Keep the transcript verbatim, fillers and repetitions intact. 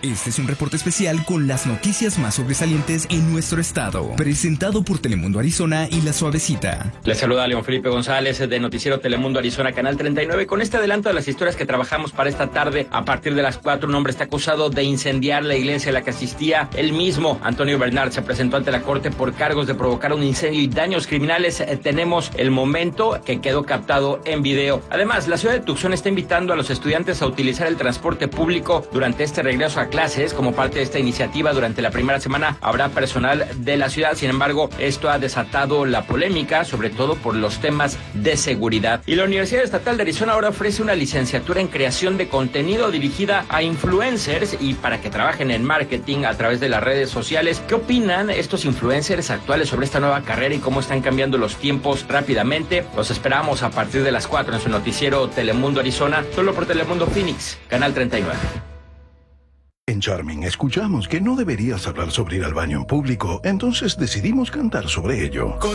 Este es un reporte especial con las noticias más sobresalientes en nuestro estado, presentado por Telemundo Arizona y La Suavecita. Les saluda León Felipe González de Noticiero Telemundo Arizona, Canal treinta y nueve, con este adelanto de las historias que trabajamos para esta tarde. A partir de las cuatro, un hombre está acusado de incendiar la iglesia a la que asistía él mismo. Antonio Bernard se presentó ante la corte por cargos de provocar un incendio y daños criminales. Eh, tenemos el momento que quedó captado en video. Además, la ciudad de Tucson está invitando a los estudiantes a utilizar el transporte público durante este regreso a clases. Como parte de esta iniciativa, durante la primera semana habrá personal de la ciudad. Sin embargo, esto ha desatado la polémica, sobre todo por los temas de seguridad. Y la Universidad Estatal de Arizona ahora ofrece una licenciatura en creación de contenido dirigida a influencers y para que trabajen en marketing a través de las redes sociales. ¿Qué opinan estos influencers actuales sobre esta nueva carrera y cómo están cambiando los tiempos rápidamente? Los esperamos a partir de las cuatro en su noticiero Telemundo Arizona, solo por Telemundo Phoenix, Canal treinta y nueve. En Charming escuchamos que no deberías hablar sobre ir al baño en público, entonces decidimos cantar sobre ello.